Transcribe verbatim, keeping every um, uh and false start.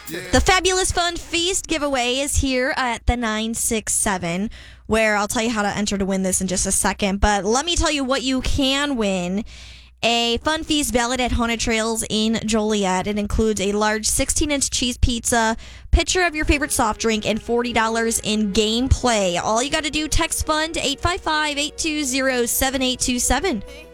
The Fabulous Fun Feast giveaway is here at the nine six seven, where I'll tell you how to enter to win this in just a second. But let me tell you what you can win. A Fun Feast valid at Haunted Trails in Joliet. It includes a large sixteen-inch cheese pizza, picture of your favorite soft drink, and forty dollars in game play. All you got to do, text FUN to eight five five, eight two zero, seven eight two seven.